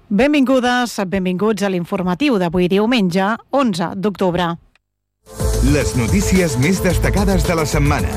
Benvingudes, benvinguts a l'informatiu d'avui diumenge, 11 d'octubre. Les notícies més destacades de la setmana.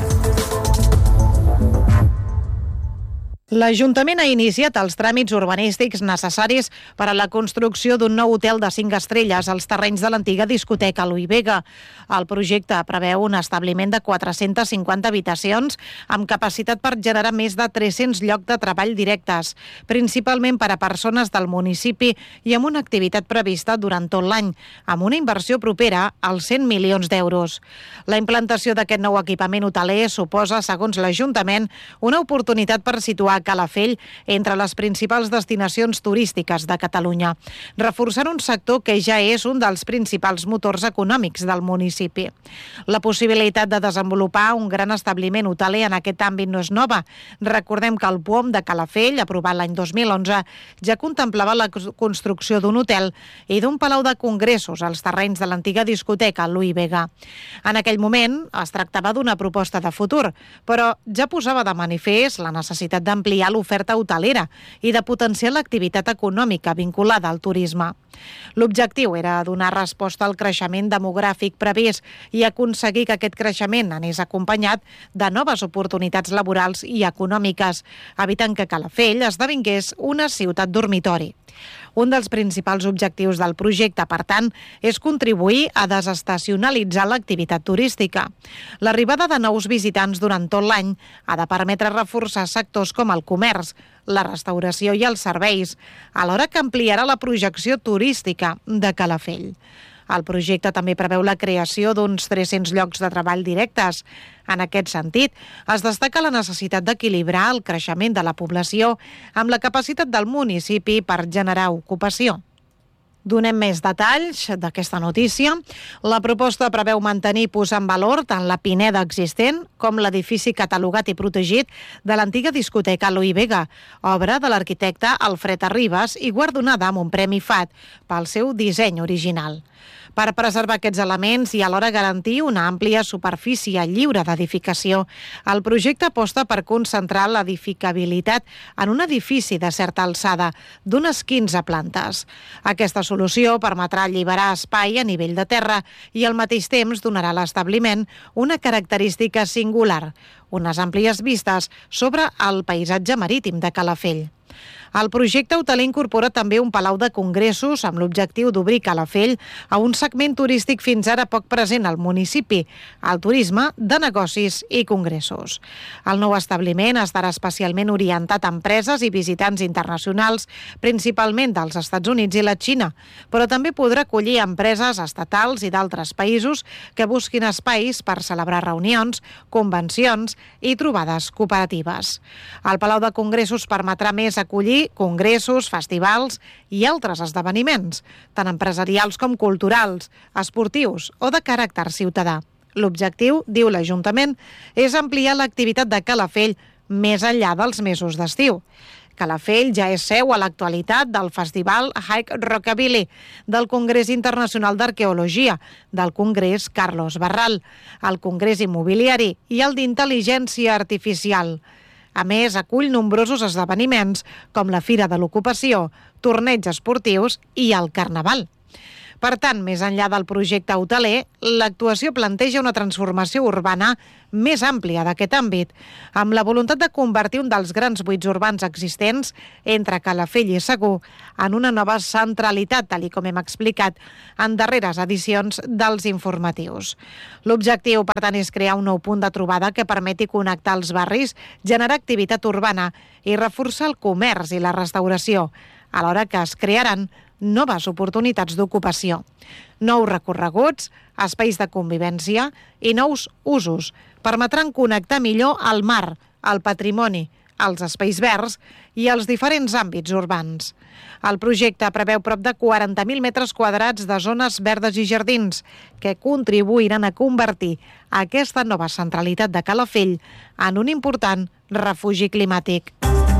L'Ajuntament ha iniciat els tràmits urbanístics necessaris per a la construcció d'un nou hotel de 5 estrelles als terrenys de l'antiga discoteca Louis Vega. El projecte preveu un establiment de 450 habitacions amb capacitat per generar més de 300 llocs de treball directes, principalment per a persones del municipi i amb una activitat prevista durant tot l'any, amb una inversió propera als 100 milions d'euros. La implantació d'aquest nou equipament hoteler suposa, segons l'Ajuntament, una oportunitat per situar Calafell entre les principals destinacions turístiques de Catalunya, reforçant un sector que ja és un dels principals motors econòmics del municipi. La possibilitat de desenvolupar un gran establiment hoteler en aquest àmbit no és nova. Recordem que el POM de Calafell, aprovat l'any 2011, ja contemplava la construcció d'un hotel i d'un palau de congressos als terrenys de l'antiga discoteca Louis Vega. En aquell moment es tractava d'una proposta de futur, però ja posava de manifest la necessitat d'ampliar l'oferta hotelera i de potenciar l'activitat econòmica vinculada al turisme. L'objectiu era donar resposta al creixement demogràfic previst i aconseguir que aquest creixement anés acompanyat de noves oportunitats laborals i econòmiques, evitant que Calafell esdevingués una ciutat dormitori. Un dels principals objectius del projecte, per tant, és contribuir a desestacionalitzar l'activitat turística. L'arribada de nous visitants durant tot l'any ha de permetre reforçar sectors com el comerç, la restauració i els serveis, alhora que ampliarà la projecció turística de Calafell. El projecte també preveu la creació d'uns 300 llocs de treball directes. En aquest sentit, es destaca la necessitat d'equilibrar el creixement de la població amb la capacitat del municipi per generar ocupació. Donem més detalls d'aquesta notícia. La proposta preveu mantenir i posar en valor tant la pineda existent com l'edifici catalogat i protegit de l'antiga discoteca Louis Vega, obra de l'arquitecte Alfred Arribas i guardonada amb un premi FAT pel seu disseny original. Per preservar aquests elements i alhora garantir una àmplia superfície lliure d'edificació, el projecte aposta per concentrar l'edificabilitat en un edifici de certa alçada, d'unes 15 plantes. Aquesta solució permetrà alliberar espai a nivell de terra i al mateix temps donarà a l'establiment una característica singular, unes àmplies vistes sobre el paisatge marítim de Calafell. El projecte hoteler incorpora també un palau de congressos amb l'objectiu d'obrir Calafell a un segment turístic fins ara poc present al municipi, el turisme de negocis i congressos. El nou establiment estarà especialment orientat a empreses i visitants internacionals, principalment dels Estats Units i la Xina, però també podrà acollir empreses estatals i d'altres països que busquin espais per celebrar reunions, convencions i trobades cooperatives. El palau de congressos permetrà més acollir congressos, festivals i altres esdeveniments, tant empresarials com culturals, esportius o de caràcter ciutadà. L'objectiu, diu l'Ajuntament, és ampliar l'activitat de Calafell més enllà dels mesos d'estiu. Calafell ja és seu a l'actualitat del Festival Hike Rockabilly, del Congrés Internacional d'Arqueologia, del Congrés Carlos Barral, el Congrés Immobiliari i el d'Intel·ligència Artificial. A més, acull nombrosos esdeveniments com la Fira de l'Ocupació, torneigs esportius i el Carnaval. Per tant, més enllà del projecte hoteler, l'actuació planteja una transformació urbana més àmplia d'aquest àmbit, amb la voluntat de convertir un dels grans buits urbans existents entre Calafell i Segur en una nova centralitat, tal com hem explicat en darreres edicions dels informatius. L'objectiu, per tant, és crear un nou punt de trobada que permeti connectar els barris, generar activitat urbana i reforçar el comerç i la restauració, alhora que es crearan noves oportunitats d'ocupació, nous recorreguts, espais de convivència i nous usos permetran connectar millor el mar, el patrimoni, els espais verds i els diferents àmbits urbans. El projecte preveu prop de 40.000 metres quadrats de zones verdes i jardins que contribuiran a convertir aquesta nova centralitat de Calafell en un important refugi climàtic.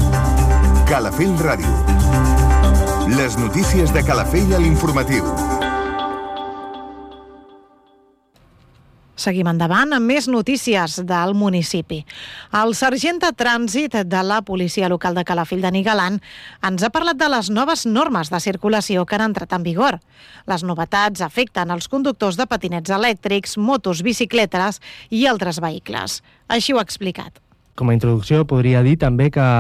Calafell Ràdio. Les notícies de Calafell a l'informatiu. Seguim endavant amb més notícies del municipi. El sergent de trànsit de la policia local de Calafell de Nigalan ens ha parlat de les noves normes de circulació que han entrat en vigor. Les novetats afecten els conductors de patinets elèctrics, motos, bicicletes i altres vehicles. Així ho ha explicat. Com a introducció podria dir també que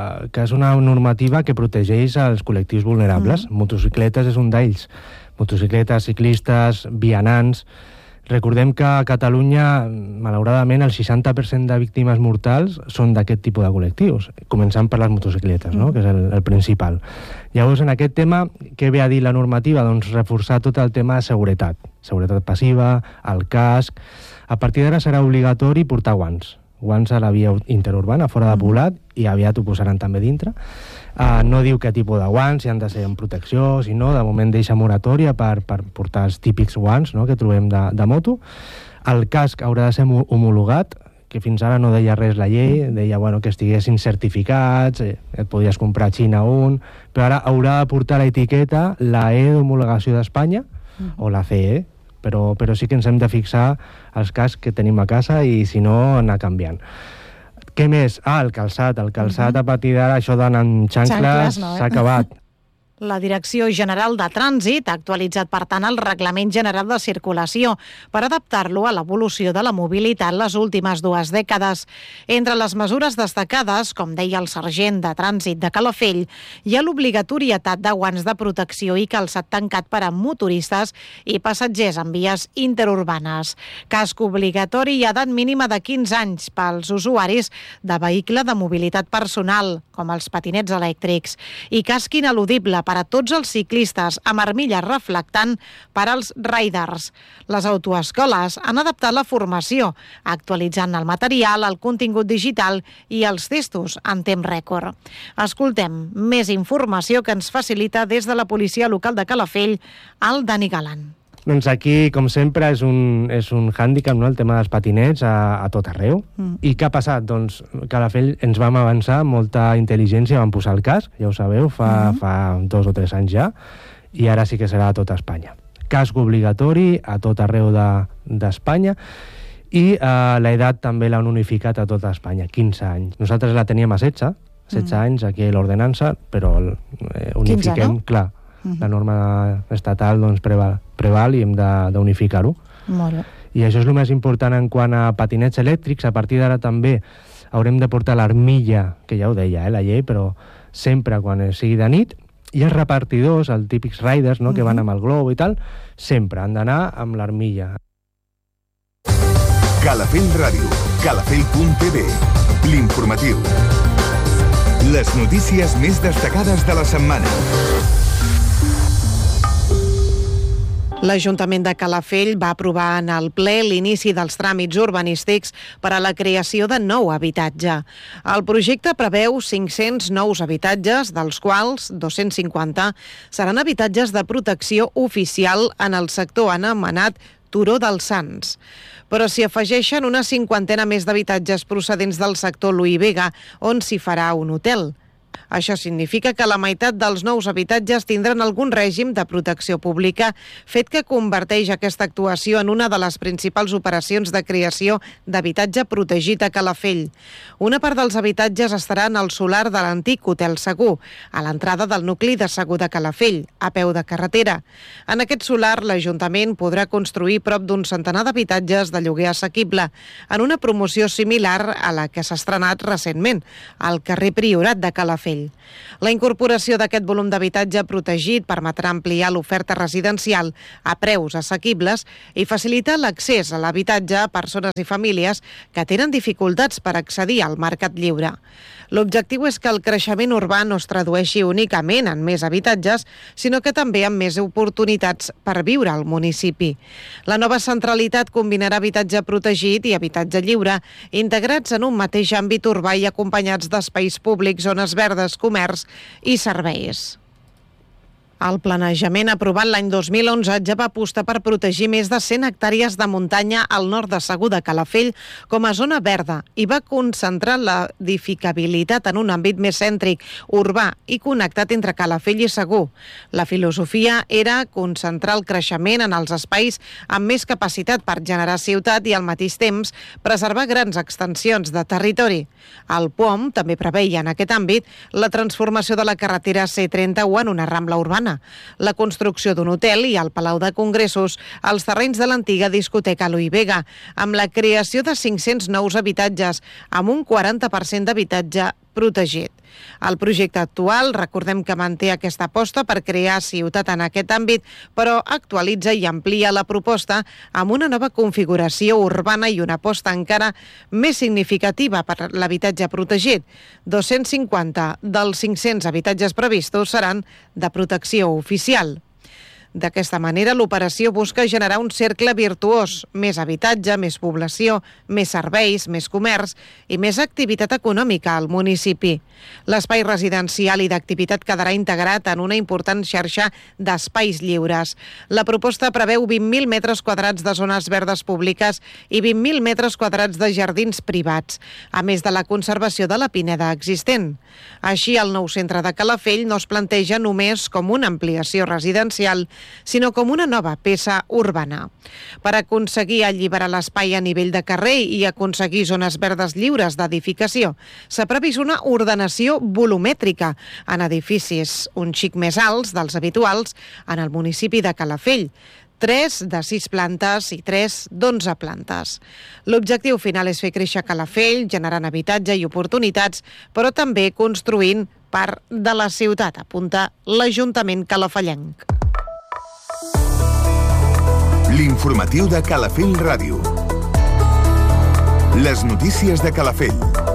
és una normativa que protegeix els col·lectius vulnerables. Motocicletes és un d'ells. Motocicletes, ciclistes, vianants. Recordem que a Catalunya, malauradament, el 60% de víctimes mortals són d'aquest tipus de col·lectius, començant per les motocicletes, no? Que és el principal. Llavors, en aquest tema, què ve a dir la normativa? Doncs reforçar tot el tema de seguretat. Seguretat passiva, el casc. A partir d'ara serà obligatori portar guants. Guants a la via interurbana, fora de poblat, i aviat ho posaran també dintre. No diu què tipus de guants, si han de ser en protecció, si no, de moment deixa moratòria per portar els típics guants, no?, que trobem de moto. El casc haurà de ser homologat, que fins ara no deia res la llei, deia que estiguessin certificats, et podies comprar a Xina un, però ara haurà de portar l'etiqueta, la E d'homologació d'Espanya, o la CE, però sí que ens hem de fixar els cascs que tenim a casa i, si no, anar canviant. Què més? El calçat. El calçat, a partir d'ara, això d'anar amb xancles no, s'ha acabat. La Direcció General de Trànsit ha actualitzat, per tant, el Reglament General de Circulació per adaptar-lo a l'evolució de la mobilitat les últimes 2 dècades. Entre les mesures destacades, com deia el sergent de Trànsit de Calafell, hi ha l'obligatorietat de guants de protecció i calçat tancat per a motoristes i passatgers en vies interurbanes. Casc obligatori i edat mínima de 15 anys pels usuaris de vehicle de mobilitat personal, com els patinets elèctrics, i casc ineludible per a tots els ciclistes amb armilla reflectant per als riders. Les autoescoles han adaptat la formació, actualitzant el material, el contingut digital i els textos en temps rècord. Escoltem més informació que ens facilita des de la policia local de Calafell, el Dani Galant. Doncs aquí, com sempre, és un hàndicap, no?, el tema dels patinets a tot arreu. I què ha passat? Doncs Calafell ens vam avançar amb molta intel·ligència, vam posar el casc, ja ho sabeu, fa 2 o 3 anys ja, i ara sí que serà a tota Espanya. Casc obligatori a tot arreu d'Espanya, i l'edat també l'han unificat a tota Espanya, 15 anys. Nosaltres la teníem a 16 anys, aquí a l'ordenança, però unifiquem, 15, no? Clar. La norma estatal doncs, preval i hem d'unificar-ho. Molt bé. I això és el més important en quant a patinets elèctrics. A partir d'ara també haurem de portar l'armilla, que ja ho deia la llei, però sempre quan sigui de nit. I els repartidors, els típics riders, no?, que van amb el globo i tal, sempre han d'anar amb l'armilla. Calafell Ràdio, calafell.tv, l'informatiu. Les notícies més destacades de la setmana. L'Ajuntament de Calafell va aprovar en el ple l'inici dels tràmits urbanístics per a la creació de nou habitatge. El projecte preveu 500 nous habitatges, dels quals 250 seran habitatges de protecció oficial en el sector anomenat Turó dels Sants. Però s'hi afegeixen una 50ena més d'habitatges procedents del sector Louis Vega, on s'hi farà un hotel. Això significa que la meitat dels nous habitatges tindran algun règim de protecció pública, fet que converteix aquesta actuació en una de les principals operacions de creació d'habitatge protegit a Calafell. Una part dels habitatges estarà en el solar de l'antic Hotel Segur, a l'entrada del nucli de Segur de Calafell, a peu de carretera. En aquest solar, l'Ajuntament podrà construir prop d'un centenar d'habitatges de lloguer assequible, en una promoció similar a la que s'ha estrenat recentment, al carrer Priorat de Calafell. La incorporació d'aquest volum d'habitatge protegit permetrà ampliar l'oferta residencial a preus assequibles i facilitar l'accés a l'habitatge a persones i famílies que tenen dificultats per accedir al mercat lliure. L'objectiu és que el creixement urbà no es tradueixi únicament en més habitatges, sinó que també en més oportunitats per viure al municipi. La nova centralitat combinarà habitatge protegit i habitatge lliure, integrats en un mateix àmbit urbà i acompanyats d'espais públics, zones verdes, comerç i serveis. El planejament aprovat l'any 2011 ja va apostar per protegir més de 100 hectàrees de muntanya al nord de Segur de Calafell com a zona verda i va concentrar l'edificabilitat en un àmbit més cèntric, urbà i connectat entre Calafell i Segur. La filosofia era concentrar el creixement en els espais amb més capacitat per generar ciutat i al mateix temps preservar grans extensions de territori. El POM també preveia en aquest àmbit la transformació de la carretera C30 en una rambla urbana, la construcció d'un hotel i el Palau de Congressos als terrenys de l'antiga discoteca Aloy Vega, amb la creació de 500 nous habitatges, amb un 40% d'habitatge protegit. El projecte actual, recordem que manté aquesta aposta per crear ciutat en aquest àmbit, però actualitza i amplia la proposta amb una nova configuració urbana i una aposta encara més significativa per l'habitatge protegit. 250 dels 500 habitatges previstos seran de protecció oficial. D'aquesta manera, l'operació busca generar un cercle virtuós, més habitatge, més població, més serveis, més comerç i més activitat econòmica al municipi. L'espai residencial i d'activitat quedarà integrat en una important xarxa d'espais lliures. La proposta preveu 20.000 metres quadrats de zones verdes públiques i 20.000 metres quadrats de jardins privats, a més de la conservació de la pineda existent. Així, el nou centre de Calafell no es planteja només com una ampliació residencial, sinó com una nova peça urbana. Per aconseguir alliberar l'espai a nivell de carrer i aconseguir zones verdes lliures d'edificació, s'ha previst una ordenació volumètrica en edificis un xic més alts dels habituals en el municipi de Calafell, 3 de 6 plantes i 3 d'11 plantes. L'objectiu final és fer créixer Calafell, generant habitatge i oportunitats, però també construint part de la ciutat, apunta l'Ajuntament calafellenc. L'informatiu de Calafell Ràdio. Les notícies de Calafell.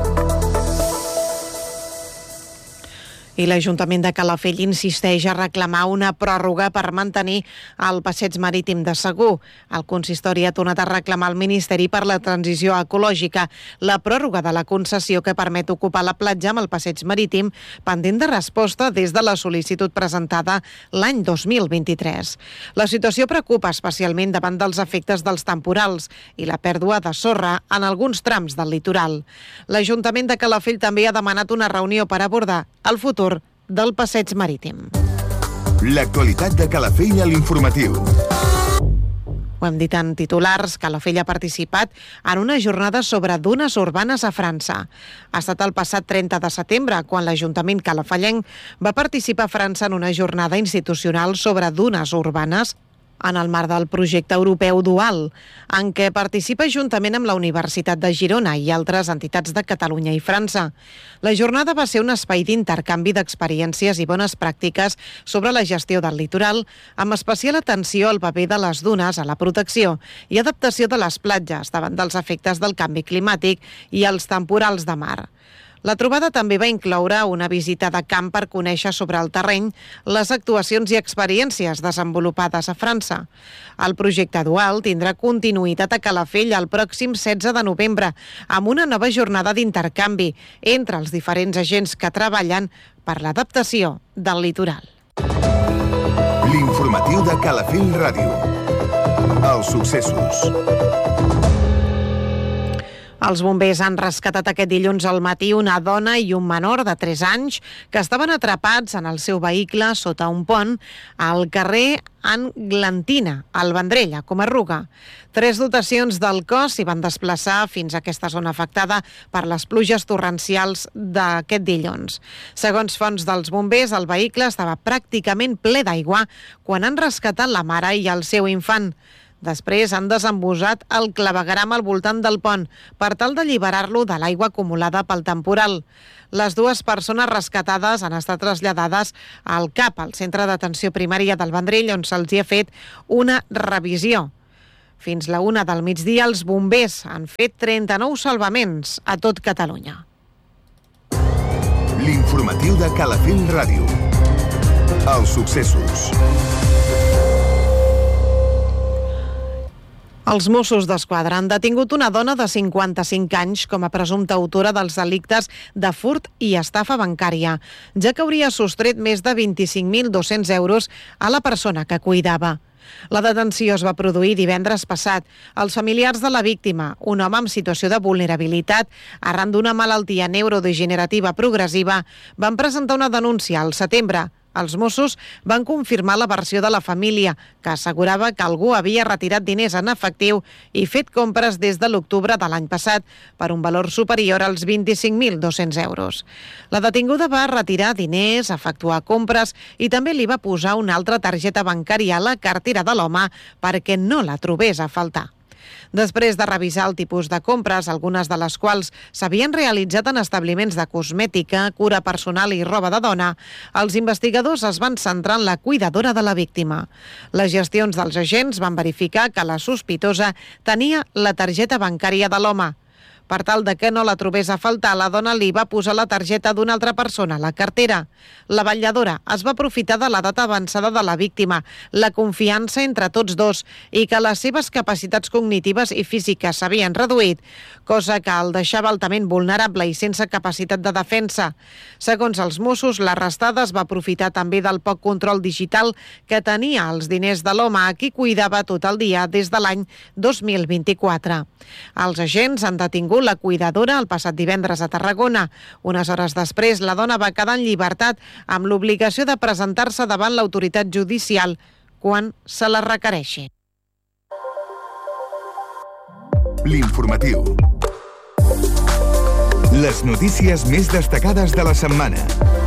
I l'Ajuntament de Calafell insisteix a reclamar una pròrroga per mantenir el passeig marítim de Segur. El consistori ha tornat a reclamar al Ministeri per la Transició Ecològica la pròrroga de la concessió que permet ocupar la platja amb el passeig marítim pendent de resposta des de la sol·licitud presentada l'any 2023. La situació preocupa especialment davant dels efectes dels temporals i la pèrdua de sorra en alguns trams del litoral. L'Ajuntament de Calafell també ha demanat una reunió per abordar el futur del passeig marítim. L'actualitat de Calafell a l'informatiu. Ho hem dit en titulars, Calafell ha participat en una jornada sobre dunes urbanes a França. Ha estat el passat 30 de setembre, quan l'Ajuntament calafellenc va participar a França en una jornada institucional sobre dunes urbanes en el marc del projecte europeu Dual, en què participa juntament amb la Universitat de Girona i altres entitats de Catalunya i França. La jornada va ser un espai d'intercanvi d'experiències i bones pràctiques sobre la gestió del litoral, amb especial atenció al paper de les dunes a la protecció i adaptació de les platges davant dels efectes del canvi climàtic i els temporals de mar. La trobada també va incloure una visita de camp per conèixer sobre el terreny les actuacions i experiències desenvolupades a França. El projecte Dual tindrà continuïtat a Calafell el pròxim 16 de novembre amb una nova jornada d'intercanvi entre els diferents agents que treballen per l'adaptació del litoral. L'informatiu de Calafell Ràdio. Els successos. Els bombers han rescatat aquest dilluns al matí una dona i un menor de 3 anys que estaven atrapats en el seu vehicle sota un pont al carrer Anglantina, al Vendrell, a Comarruga. 3 dotacions del cos s'hi van desplaçar fins a aquesta zona afectada per les pluges torrencials d'aquest dilluns. Segons fonts dels bombers, el vehicle estava pràcticament ple d'aigua quan han rescatat la mare i el seu infant. Després han desembusat el clavegueram al voltant del pont per tal d'alliberar-lo de l'aigua acumulada pel temporal. Les 2 persones rescatades han estat traslladades al CAP, al Centre d'Atenció Primària del Vendrell, on se'ls ha fet una revisió. Fins la 1 del migdia, els bombers han fet 39 salvaments a tot Catalunya. L'informatiu de Calafell Ràdio. Els successos. Els Mossos d'Esquadra han detingut una dona de 55 anys com a presumpta autora dels delictes de furt i estafa bancària, ja que hauria sostret més de 25.200 euros a la persona que cuidava. La detenció es va produir divendres passat. Els familiars de la víctima, un home en situació de vulnerabilitat arran d'una malaltia neurodegenerativa progressiva, van presentar una denúncia al setembre. Els Mossos van confirmar la versió de la família, que assegurava que algú havia retirat diners en efectiu i fet compres des de l'octubre de l'any passat per un valor superior als 25.200 euros. La detinguda va retirar diners, efectuar compres i també li va posar una altra targeta bancària a la cartera de l'home perquè no la trobés a faltar. Després de revisar el tipus de compres, algunes de les quals s'havien realitzat en establiments de cosmètica, cura personal i roba de dona, els investigadors es van centrar en la cuidadora de la víctima. Les gestions dels agents van verificar que la sospitosa tenia la targeta bancària de l'home. Per tal de que no la trobés a faltar, la dona li va posar la targeta d'una altra persona a la cartera. La vetlladora es va aprofitar de l'edat avançada de la víctima, la confiança entre tots dos i que les seves capacitats cognitives i físiques s'havien reduït, cosa que el deixava altament vulnerable i sense capacitat de defensa. Segons els Mossos, l'arrestada es va aprofitar també del poc control digital que tenia els diners de l'home a qui cuidava tot el dia des de l'any 2024. Els agents han detingut la cuidadora el passat divendres a Tarragona. Unes hores després, la dona va quedar en llibertat amb l'obligació de presentar-se davant l'autoritat judicial quan se la requereixi. L'informatiu. Les notícies més destacades de la setmana.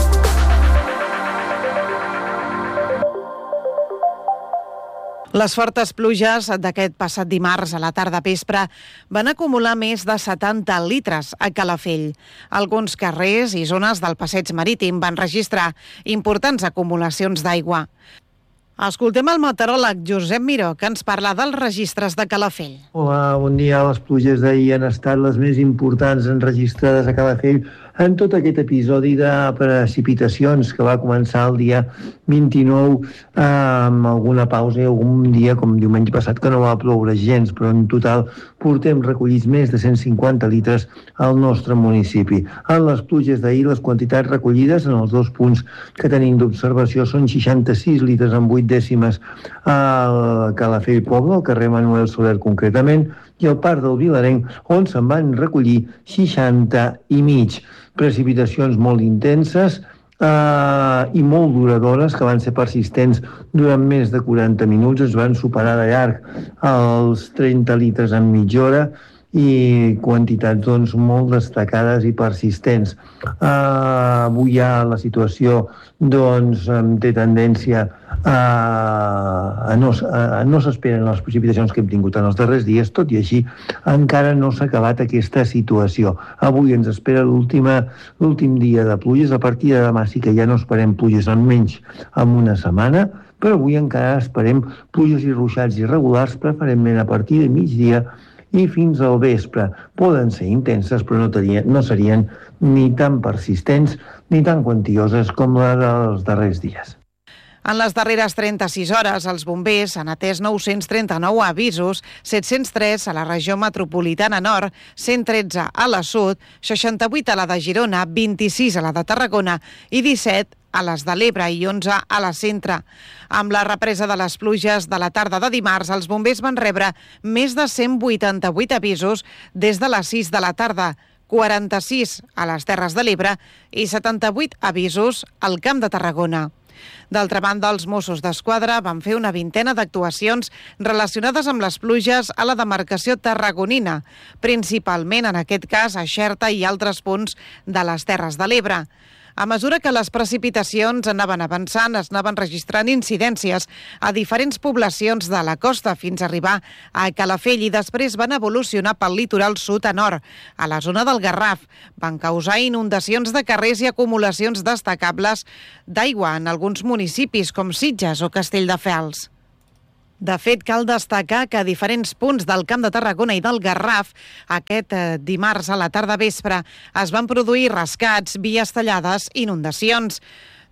Les fortes pluges d'aquest passat dimarts a la tarda vespre van acumular més de 70 litres a Calafell. Alguns carrers i zones del passeig marítim van registrar importants acumulacions d'aigua. Escoltem el meteoròleg Josep Miró, que ens parla dels registres de Calafell. Hola, bon dia. Les pluges d'ahir han estat les més importants enregistrades a Calafell en tot aquest episodi de precipitacions que va començar el dia 29 amb alguna pausa i algun dia, com diumenge passat, que no va ploure gens, però en total portem recollits més de 150 litres al nostre municipi. En les pluges d'ahir, les quantitats recollides en els dos punts que tenim d'observació són 66 litres amb 8 dècimes al Calafell Poble, al carrer Manuel Soler concretament, i al Parc del Vilarenc, on se'n van recollir 60 i mig. Precipitacions molt intenses i molt duradores, que van ser persistents durant més de 40 minuts, es van superar de llarg els 30 litres en mitja hora i quantitats doncs, molt destacades i persistents. Avui ja la situació doncs, té tendència a no s'esperen les precipitacions que hem tingut en els darrers dies, tot i així encara no s'ha acabat aquesta situació. Avui ens espera l'últim dia de pluges, a partir de demà sí que ja no esperem pluges almenys en una setmana, però avui encara esperem pluges i ruixats irregulars, preferentment a partir de migdia i fins al vespre. Poden ser intenses, però no serien ni tan persistents ni tan quantioses com la dels darrers dies. En les darreres 36 hores, els bombers han atès 939 avisos, 703 a la regió metropolitana nord, 113 a la sud, 68 a la de Girona, 26 a la de Tarragona i 17 a les de l'Ebre i 11 a la centre. Amb la represa de les pluges de la tarda de dimarts, els bombers van rebre més de 188 avisos des de les 6 de la tarda, 46 a les Terres de l'Ebre i 78 avisos al Camp de Tarragona. D'altra banda, els Mossos d'Esquadra van fer una vintena d'actuacions relacionades amb les pluges a la demarcació tarragonina, principalment, en aquest cas, a Xerta i altres punts de les Terres de l'Ebre. A mesura que les precipitacions anaven avançant, es anaven registrant incidències a diferents poblacions de la costa fins a arribar a Calafell i després van evolucionar pel litoral sud a nord, a la zona del Garraf. Van causar inundacions de carrers i acumulacions destacables d'aigua en alguns municipis com Sitges o Castelldefels. De fet, cal destacar que a diferents punts del Camp de Tarragona i del Garraf, aquest dimarts a la tarda vespre, es van produir rescats, vies tallades, inundacions.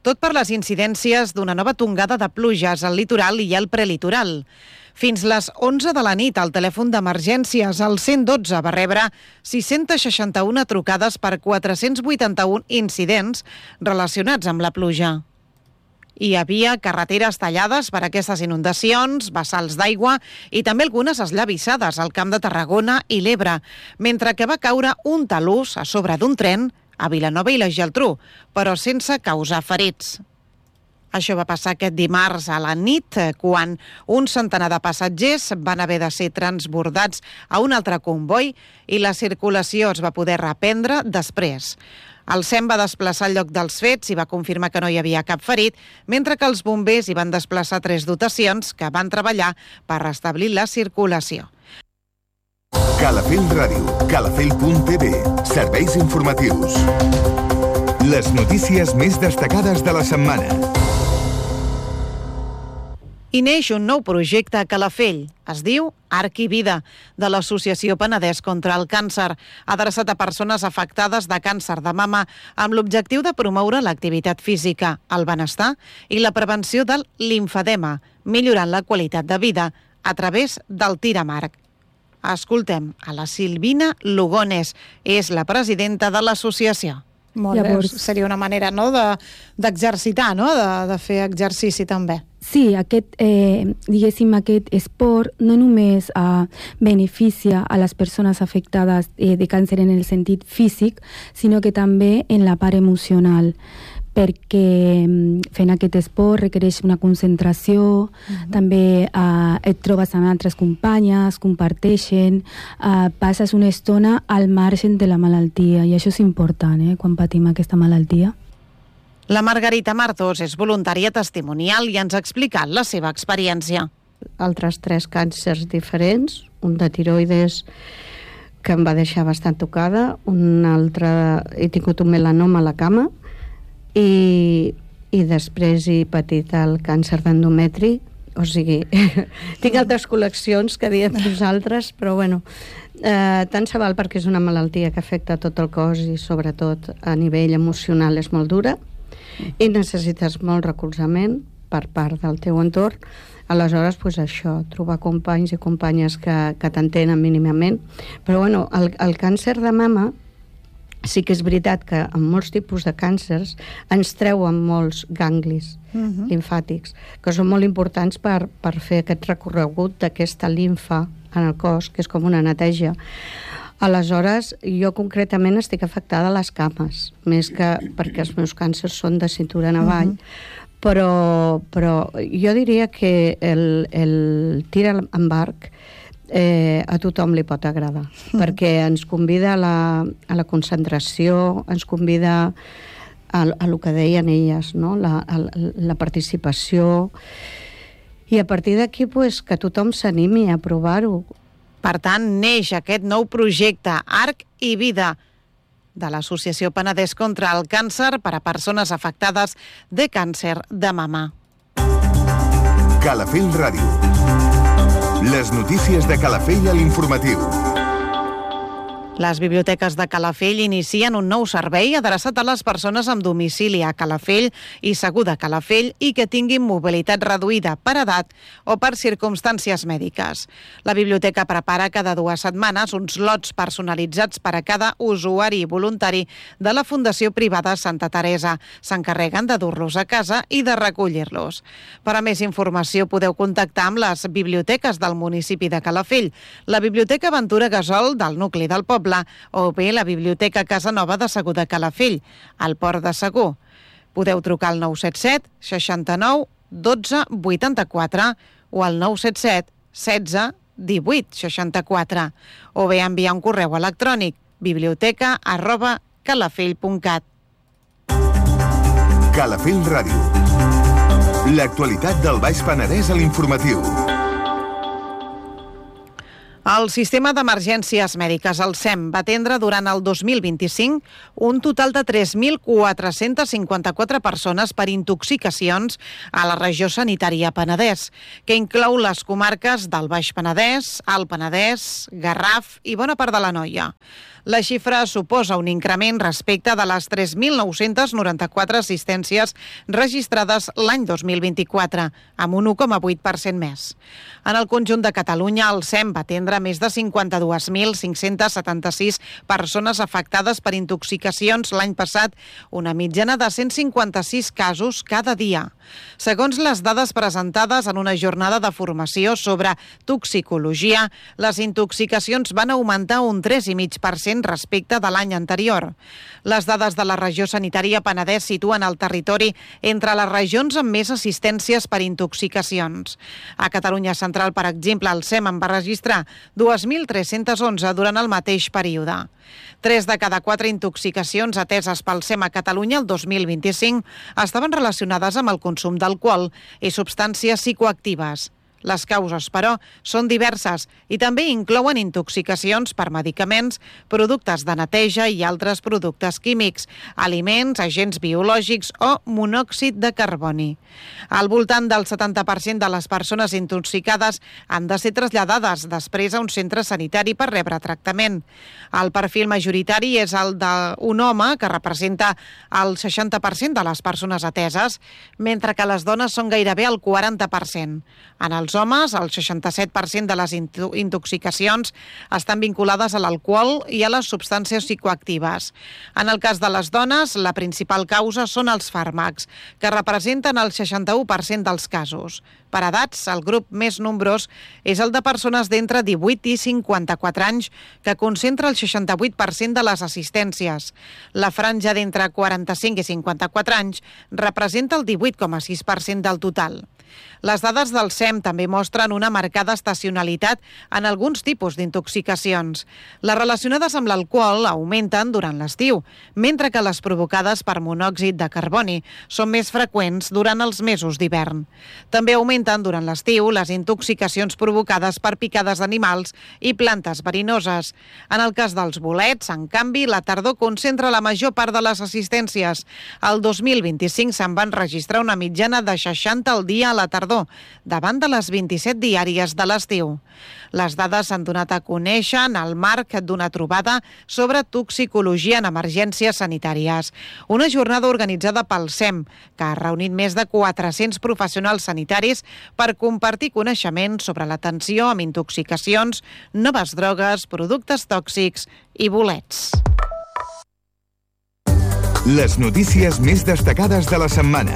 Tot per les incidències d'una nova tongada de pluges al litoral i al prelitoral. Fins les 11 de la nit, el telèfon d'emergències, el 112, va rebre 661 trucades per 481 incidents relacionats amb la pluja. Hi havia carreteres tallades per aquestes inundacions, bassals d'aigua i també algunes esllavissades al Camp de Tarragona i l'Ebre, mentre que va caure un talús a sobre d'un tren a Vilanova i la Geltrú, però sense causar ferits. Això va passar aquest dimarts a la nit, quan un centenar de passatgers van haver de ser transbordats a un altre comboi i la circulació es va poder reprendre després. El SEM va desplaçar el lloc dels fets i va confirmar que no hi havia cap ferit, mentre que els bombers hi van desplaçar 3 dotacions que van treballar per restablir la circulació. Calafell Ràdio, calafell.tv, serveis informatius. Les notícies més destacades de la setmana. I neix un nou projecte a Calafell. Es diu Arc i Vida, de l'Associació Penedès contra el Càncer, adreçat a persones afectades de càncer de mama, amb l'objectiu de promoure l'activitat física, el benestar i la prevenció del limfedema, millorant la qualitat de vida a través del tir amb arc. Escoltem a la Silvina Lugones, és la presidenta de l'associació. Llavors, seria una manera, no, d'exercitar, no? De fer exercici també. Sí, diguéssim, aquest esport no només beneficia a les persones afectades de càncer en el sentit físic, sinó que també en la part emocional, perquè fent aquest esport requereix una concentració, també et trobes amb altres companyes, comparteixen, passes una estona al marge de la malaltia, i això és important, quan patim aquesta malaltia. La Margarita Martos és voluntària testimonial i ens ha explicat la seva experiència. Altres 3 càncers diferents, un de tiroides que em va deixar bastant tocada, un altre, he tingut un melanoma a la cama, i després he patit el càncer d'endometri, o sigui, tinc altres col·leccions que diem nosaltres, però bueno, tant se val perquè és una malaltia que afecta tot el cos i sobretot a nivell emocional és molt dura i necessites molt recolzament per part del teu entorn. Aleshores, doncs això, trobar companys i companyes que t'entenen mínimament. Però bueno, el càncer de mama sí que és veritat que en molts tipus de càncers ens treuen molts ganglis limfàtics, que són molt importants per fer aquest recorregut d'aquesta limfa en el cos, que és com una neteja. Aleshores, jo concretament estic afectada a les cames, més que perquè els meus càncers són de cintura en avall, però jo diria que el tir amb arc a tothom li pot agradar, perquè ens convida a la concentració, ens convida a el que deien elles, no? la participació, i a partir d'aquí que tothom s'animi a provar-ho. Per tant, neix aquest nou projecte Arc i Vida de l'Associació Penedès contra el Càncer per a persones afectades de càncer de mama. Calafell Ràdio. Les notícies de Calafell a l'informatiu. Les biblioteques de Calafell inicien un nou servei adreçat a les persones amb domicili a Calafell i Segur de Calafell i que tinguin mobilitat reduïda per edat o per circumstàncies mèdiques. La biblioteca prepara cada 2 setmanes uns lots personalitzats per a cada usuari i voluntari de la Fundació Privada Santa Teresa. S'encarreguen de dur-los a casa i de recollir-los. Per a més informació podeu contactar amb les biblioteques del municipi de Calafell, la Biblioteca Ventura Gasol del nucli del poble o bé la Biblioteca Casa Nova de Segur de Calafell, al Port de Segur. Podeu trucar al 977 69 12 84 o al 977 16 18 64 o bé enviar un correu electrònic biblioteca@calafell.cat. Calafell Ràdio. L'actualitat del Baix Penedès a l'informatiu. El Sistema d'Emergències Mèdiques, el SEM, va atendre durant el 2025 un total de 3.454 persones per intoxicacions a la regió sanitària Penedès, que inclou les comarques del Baix Penedès, Alt Penedès, Garraf i bona part de l'Anoia. La xifra suposa un increment respecte de les 3.994 assistències registrades l'any 2024, amb un 1,8% més. En el conjunt de Catalunya, el SEM va atendre més de 52.576 persones afectades per intoxicacions l'any passat, una mitjana de 156 casos cada dia. Segons les dades presentades en una jornada de formació sobre toxicologia, les intoxicacions van augmentar un 3,5% respecte de l'any anterior. Les dades de la regió sanitària Penedès situen el territori entre les regions amb més assistències per intoxicacions. A Catalunya Central, per exemple, el SEM en va registrar 2.311 durant el mateix període. 3 de cada 4 intoxicacions ateses pel SEM a Catalunya el 2025 estaven relacionades amb el consum d'alcohol i substàncies psicoactives. Les causes, però, són diverses i també inclouen intoxicacions per medicaments, productes de neteja i altres productes químics, aliments, agents biològics o monòxid de carboni. Al voltant del 70% de les persones intoxicades han de ser traslladades després a un centre sanitari per rebre tractament. El perfil majoritari és el d'un home, que representa el 60% de les persones ateses, mentre que les dones són gairebé el 40%. En els homes, el 67% de les intoxicacions estan vinculades a l'alcohol i a les substàncies psicoactives. En el cas de les dones, la principal causa són els fàrmacs, que representen el 61% dels casos. Per edats, el grup més nombrós és el de persones d'entre 18 i 54 anys, que concentra el 68% de les assistències. La franja d'entre 45 i 54 anys representa el 18,6% del total. Les dades del SEM també mostren una marcada estacionalitat en alguns tipus d'intoxicacions. Les relacionades amb l'alcohol augmenten durant l'estiu, mentre que les provocades per monòxid de carboni són més freqüents durant els mesos d'hivern. També augmenten durant l'estiu les intoxicacions provocades per picades d'animals i plantes verinoses. En el cas dels bolets, en canvi, la tardor concentra la major part de les assistències. El 2025 se'n van registrar una mitjana de 60 al dia a la tardor, davant de les 27 diàries de l'estiu. Les dades s'han donat a conèixer en el marc d'una trobada sobre toxicologia en emergències sanitàries, una jornada organitzada pel SEM, que ha reunit més de 400 professionals sanitaris per compartir coneixements sobre l'atenció amb intoxicacions, noves drogues, productes tòxics i bolets. Les notícies més destacades de la setmana.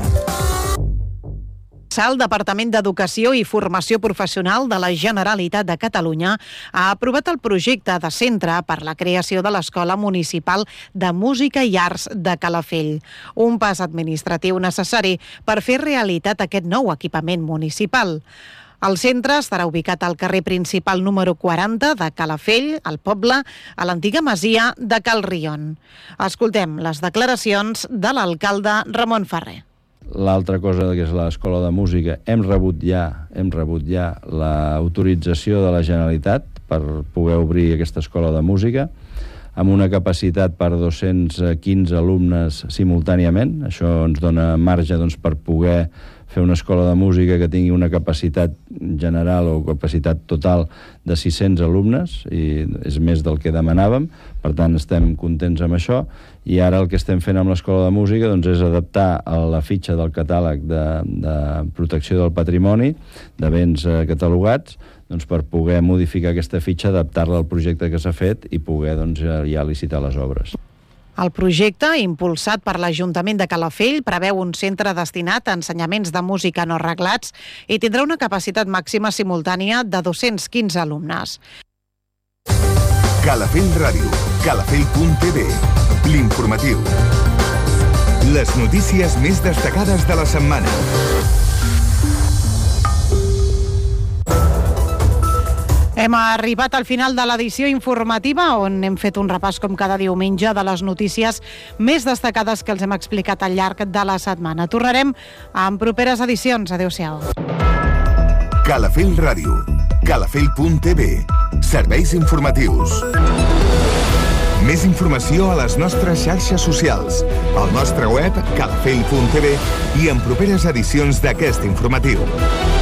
El Departament d'Educació i Formació Professional de la Generalitat de Catalunya ha aprovat el projecte de centre per la creació de l'Escola Municipal de Música i Arts de Calafell, un pas administratiu necessari per fer realitat aquest nou equipament municipal. El centre estarà ubicat al carrer principal número 40 de Calafell, al poble, a l'antiga masia de Cal Rion. Escoltem les declaracions de l'alcalde Ramon Ferrer. L'altra cosa que és l'Escola de Música, hem rebut ja l'autorització de la Generalitat per poder obrir aquesta Escola de Música amb una capacitat per 215 alumnes simultàniament. Això ens dona marge per poder fer una escola de música que tingui una capacitat general o capacitat total de 600 alumnes, i és més del que demanàvem, per tant estem contents amb això, i ara el que estem fent amb l'Escola de Música és adaptar a la fitxa del catàleg de protecció del patrimoni, de béns catalogats, per poder modificar aquesta fitxa, adaptar-la al projecte que s'ha fet i poder ja licitar les obres. El projecte, impulsat per l'Ajuntament de Calafell, preveu un centre destinat a ensenyaments de música no reglats i tindrà una capacitat màxima simultània de 215 alumnes. Calafell Ràdio, calafell.tv, l'informatiu. Les notícies més destacades de la setmana. Hem arribat al final de l'edició informativa, on hem fet un repàs com cada diumenge de les notícies més destacades que els hem explicat al llarg de la setmana. Tornarem en properes edicions. Adéu-siau. Calafell Ràdio, calafell.tv, serveis informatius. Més informació a les nostres xarxes socials, al nostre web calafell.tv i en properes edicions d'aquest informatiu.